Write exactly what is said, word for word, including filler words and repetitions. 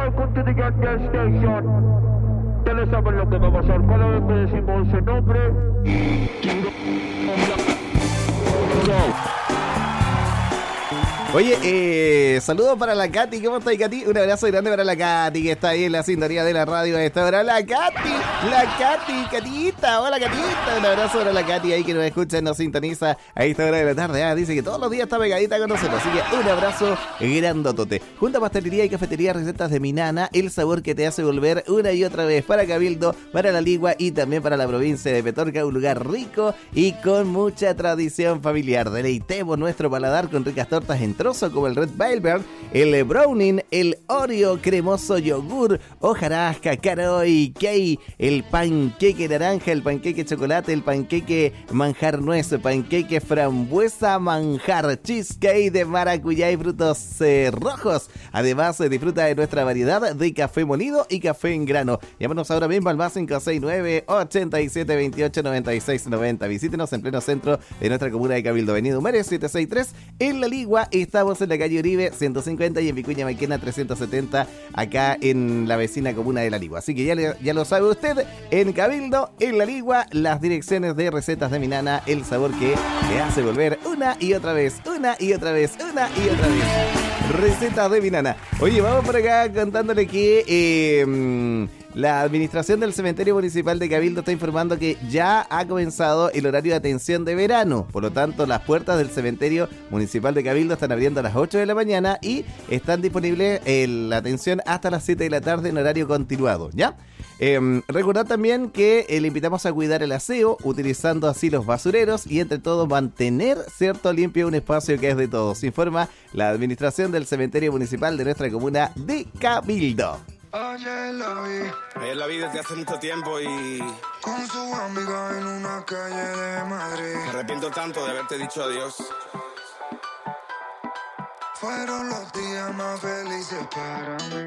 welcome to the gas station. Ustedes saben lo que va a pasar. Cada vez que decimos ese nombre, go. Oye, eh, saludos para la Katy. ¿Cómo está, Katy? Un abrazo grande para la Katy, que está ahí en la sintonía de la radio a esta hora. La Katy, la Katy, Catita, hola Catita. Un abrazo para la Katy ahí que nos escucha, nos sintoniza a esta hora de la tarde. Ah, dice que todos los días está pegadita con nosotros. Así que un abrazo grandotote. Junto a Pastelería y Cafetería Recetas de mi nana, el sabor que te hace volver una y otra vez para Cabildo, para La Ligua y también para la provincia de Petorca. Un lugar rico y con mucha tradición familiar. Deleitemos nuestro paladar con ricas tortas en trozo como el Red Velvet, el Browning, el Oreo cremoso yogur, hojarasca, caroy, cake, el panqueque naranja, el panqueque chocolate, el panqueque manjar nuez, panqueque frambuesa manjar, cheesecake de maracuyá y frutos eh, rojos. Además, eh, disfruta de nuestra variedad de café molido y café en grano. Llámanos ahora mismo al más cinco seis nueve, ochenta y siete, veintiocho, noventa y seis, noventa. Visítenos en pleno centro de nuestra comuna de Cabildo, Avenida Humere setecientos sesenta y tres, en La Ligua. Estamos en la calle Uribe ciento cincuenta y en Vicuña Maquena trescientos setenta, acá en la vecina comuna de La Ligua. Así que ya, le, ya lo sabe usted, en Cabildo, en La Ligua, las direcciones de Recetas de mi nana, el sabor que te hace volver una y otra vez, una y otra vez, una y otra vez. Recetas de mi nana. Oye, vamos por acá contándole que eh, la administración del cementerio municipal de Cabildo está informando que ya ha comenzado el horario de atención de verano. Por lo tanto, las puertas del cementerio municipal de Cabildo están abriendo a las ocho de la mañana y están disponibles eh, la atención hasta las siete de la tarde en horario continuado, ¿ya? Eh, recordad también que eh, le invitamos a cuidar el aseo, utilizando así los basureros y entre todos mantener, cierto, limpio un espacio que es de todos. Informa la administración del cementerio municipal de nuestra comuna de Cabildo. Ayer la vi, ayer la vi desde hace mucho tiempo y con su amiga en una calle de Madrid. Me arrepiento tanto de haberte dicho adiós. Fueron los días más felices para mí.